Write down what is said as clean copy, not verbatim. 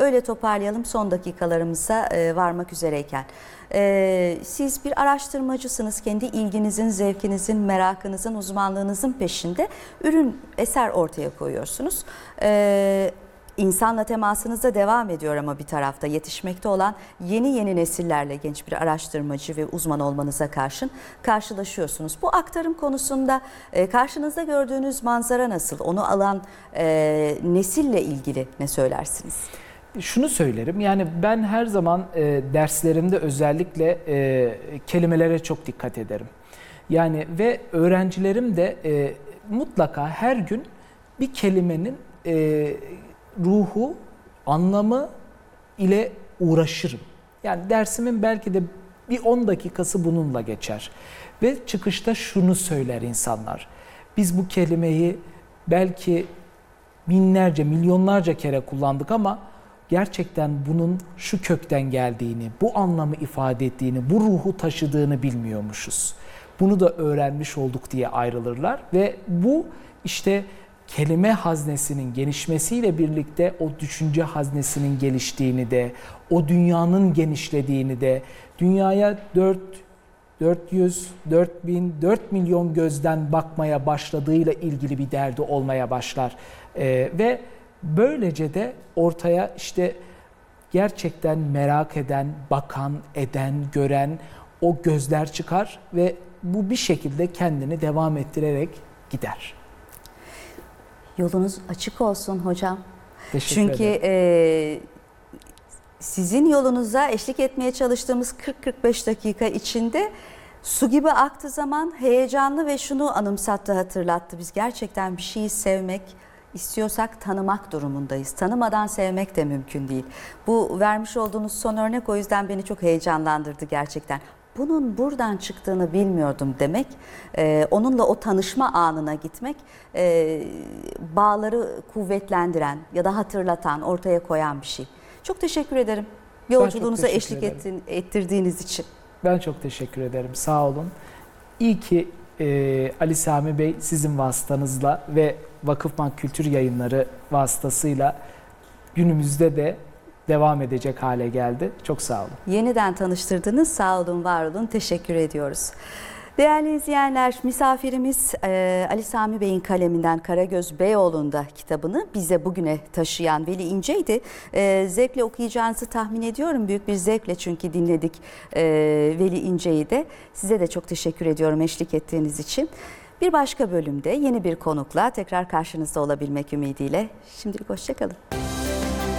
öyle toparlayalım son dakikalarımıza varmak üzereyken. Siz bir araştırmacısınız, kendi ilginizin, zevkinizin, merakınızın, uzmanlığınızın peşinde ürün, eser ortaya koyuyorsunuz. İnsanla temasınız da devam ediyor ama bir tarafta yetişmekte olan yeni nesillerle genç bir araştırmacı ve uzman olmanıza karşın karşılaşıyorsunuz. Bu aktarım konusunda karşınızda gördüğünüz manzara nasıl? Onu alan nesille ilgili ne söylersiniz? Şunu söylerim, yani ben her zaman derslerimde özellikle kelimelere çok dikkat ederim. Yani ve öğrencilerim de mutlaka her gün bir kelimenin ruhu, anlamı ile uğraşırım. Yani dersimin belki de bir 10 dakikası bununla geçer. Ve çıkışta şunu söyler insanlar. Biz bu kelimeyi belki binlerce, milyonlarca kere kullandık ama gerçekten bunun şu kökten geldiğini, bu anlamı ifade ettiğini, bu ruhu taşıdığını bilmiyormuşuz. Bunu da öğrenmiş olduk diye ayrılırlar ve bu işte kelime haznesinin gelişmesiyle birlikte o düşünce haznesinin geliştiğini de, o dünyanın genişlediğini de, dünyaya 400, 4000, 4 milyon gözden bakmaya başladığıyla ilgili bir derdi olmaya başlar. Ve böylece de ortaya işte gerçekten merak eden, bakan, eden, gören o gözler çıkar ve bu bir şekilde kendini devam ettirerek gider. Yolunuz açık olsun hocam. Teşekkür ederim. Çünkü sizin yolunuza eşlik etmeye çalıştığımız 40-45 dakika içinde su gibi aktı zaman, heyecanlı ve şunu anımsattı, hatırlattı. Biz gerçekten bir şeyi sevmek istiyorsak tanımak durumundayız. Tanımadan sevmek de mümkün değil. Bu vermiş olduğunuz son örnek o yüzden beni çok heyecanlandırdı gerçekten. Bunun buradan çıktığını bilmiyordum demek, onunla o tanışma anına gitmek, bağları kuvvetlendiren ya da hatırlatan, ortaya koyan bir şey. Çok teşekkür ederim yolculuğunuza eşlik ettirdiğiniz için. Ben çok teşekkür ederim, sağ olun. İyi ki Ali Sami Bey sizin vasıtanızla ve Vakıfbank Kültür Yayınları vasıtasıyla günümüzde de devam edecek hale geldi. Çok sağ olun. Yeniden tanıştırdınız. Sağ olun, var olun. Teşekkür ediyoruz. Değerli izleyenler, misafirimiz Ali Sami Bey'in kaleminden Karagöz Beyoğlu'nda kitabını bize bugüne taşıyan Veli İnce'ydi. Zevkle okuyacağınızı tahmin ediyorum. Büyük bir zevkle çünkü dinledik Veli İnce'yi de. Size de çok teşekkür ediyorum eşlik ettiğiniz için. Bir başka bölümde yeni bir konukla tekrar karşınızda olabilmek ümidiyle. Şimdilik hoşça kalın.